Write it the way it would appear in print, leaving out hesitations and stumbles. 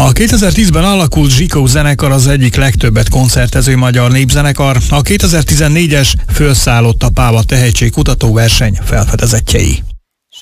A 2010-ben alakult Zsikó zenekar az egyik legtöbbet koncertező magyar népzenekar, a 2014-es Fölszállott a Páva tehetségkutató verseny felfedezettjei.